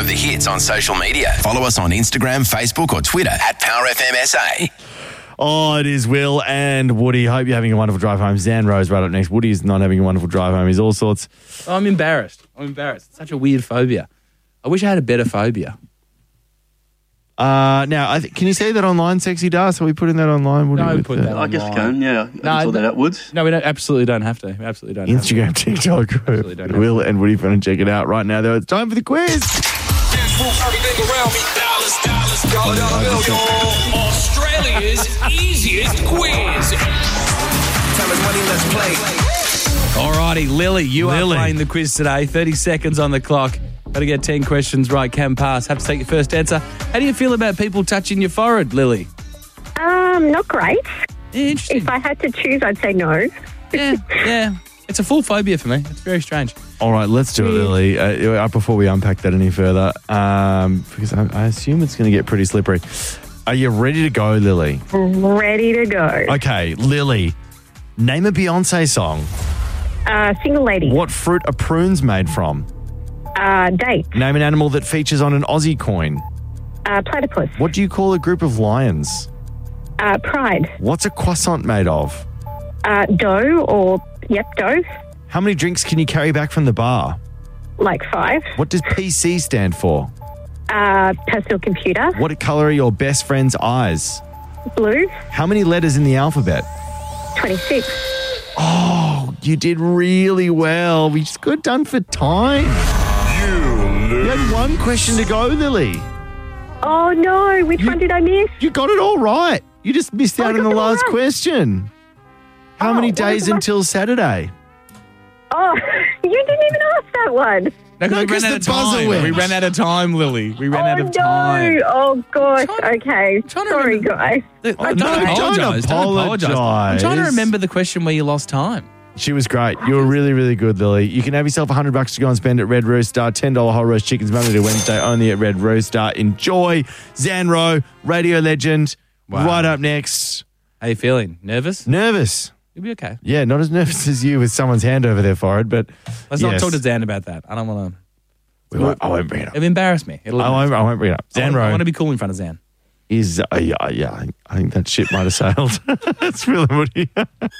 of the hits on social media. Follow us on Instagram, Facebook or Twitter at PowerFMSA. Oh, it is Will and Woody. Hope you're having a wonderful drive home. Zan Rose right up next. Woody is not having a wonderful drive home. He's all sorts. Oh, I'm embarrassed. It's such a weird phobia. I wish I had a better phobia. Now, can you say that online, Sexy Dust? Are we putting that online? Woody, No, put that I guess I can, yeah. I can sort that out, Woods. No, we absolutely don't have to. We absolutely don't have to. Instagram, TikTok, Will and Woody Fun and check it out right now. Though it's time for the quiz. Australia's easiest quiz. Time is money, let's play. Alrighty, Lily, you are playing the quiz today. 30 seconds on the clock. Got to get 10 questions right, can pass. Have to take your first answer. How do you feel about people touching your forehead, Lily? Not great. Yeah, interesting. If I had to choose, I'd say no. Yeah. It's a full phobia for me. It's very strange. All right, let's do it, Lily. Before we unpack that any further, because I assume it's going to get pretty slippery. Are you ready to go, Lily? Ready to go. Okay, Lily, name a Beyonce song. Single lady. What fruit are prunes made from? Date. Name an animal that features on an Aussie coin. Platypus. What do you call a group of lions? Pride. What's a croissant made of? Dough or, dough. How many drinks can you carry back from the bar? Like 5. What does PC stand for? Personal computer. What colour are your best friend's eyes? Blue. How many letters in the alphabet? 26. Oh, you did really well. We just got done for time. You had one question to go, Lily. Oh, no. Which one did I miss? You got it all right. You just missed out on the last right. question. How many days until Saturday? Oh, you didn't even ask that one. No, we ran out of time. We ran out of time, Lily. We ran out of time. Oh, gosh. Okay. Sorry, guys. Don't apologise. I'm trying to remember the question where you lost time. She was great. You were really, really good, Lily. You can have yourself $100 to go and spend at Red Rooster. $10 whole roast chickens Monday to Wednesday only at Red Rooster. Enjoy. Zanro, radio legend. Wow. Right up next. How you feeling? Nervous? Nervous. You'll be okay. Yeah, not as nervous as you with someone's hand over their forehead, but let's not talk to Zan about that. I don't want to. I won't bring it up. It'll embarrass me. I won't bring it up. Zanro. I want to be cool in front of Zan. I think that ship might have sailed. That's really Woody.